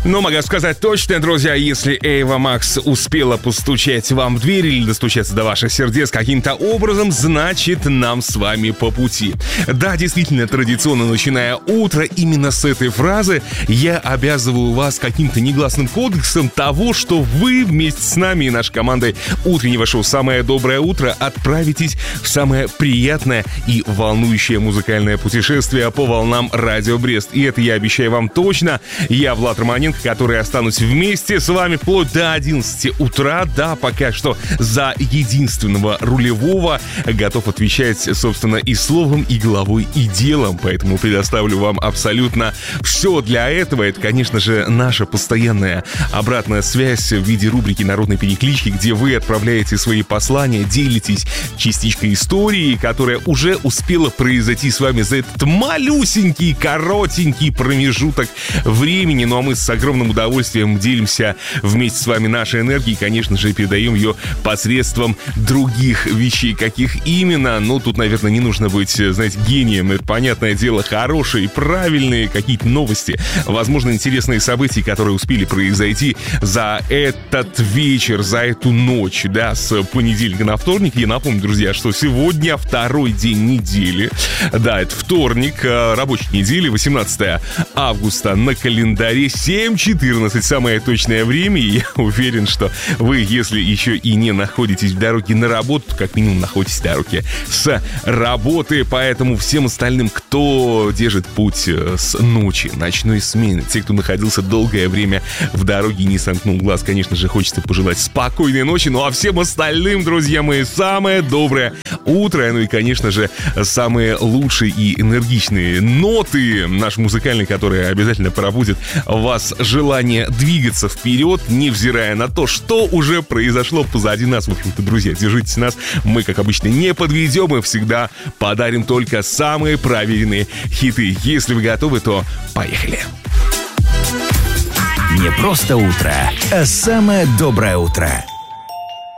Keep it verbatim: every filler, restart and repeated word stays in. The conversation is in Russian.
Ну, могу сказать точно, друзья, если Эйва Макс успела постучать вам в дверь или достучаться до ваших сердец каким-то образом, значит, нам с вами по пути. Да, действительно, традиционно начиная утро именно с этой фразы, я обязываю вас каким-то негласным кодексом того, что вы вместе с нами и нашей командой утреннего шоу «Самое доброе утро» отправитесь в самое приятное и волнующее музыкальное путешествие по волнам Радио Брест. И это я обещаю вам точно. Я Влад Романенко, который останусь вместе с вами вплоть до одиннадцати утра. Да, пока что за единственного рулевого готов отвечать, собственно, и словом, и головой, и делом. Поэтому предоставлю вам абсолютно все для этого. Это, конечно же, наша постоянная обратная связь в виде рубрики «Народной переклички», где вы отправляете свои послания, делитесь частичкой истории, которая уже успела произойти с вами за этот малюсенький, коротенький промежуток времени. Ну а мы с огромным удовольствием делимся вместе с вами нашей энергией, конечно же, передаем ее посредством других вещей. Каких именно? Ну, тут, наверное, не нужно быть, знаете, гением. Это, понятное дело, хорошие, правильные какие-то новости, возможно, интересные события, которые успели произойти за этот вечер, за эту ночь, да, с понедельника на вторник. Я напомню, друзья, что сегодня второй день недели. Да, это вторник, рабочей недели, восемнадцатое августа на календаре, семь четырнадцать, самое точное время. И я уверен, что вы, если еще и не находитесь в дороге на работу, то как минимум находитесь в дороге с работы. Поэтому всем остальным, кто держит путь с ночи, ночной смены, те, кто находился долгое время в дороге и не сомкнул глаз, конечно же, хочется пожелать спокойной ночи. Ну а всем остальным, друзья мои, самое доброе утро. Ну и, конечно же, самые лучшие и энергичные ноты наши музыкальные, которые обязательно пробудят в вас желание двигаться вперед, невзирая на то, что уже произошло позади нас. В общем-то, друзья, держитесь нас. Мы, как обычно, не подведем и всегда подарим только самые проверенные хиты. Если вы готовы, то поехали. Не просто утро, а самое доброе утро.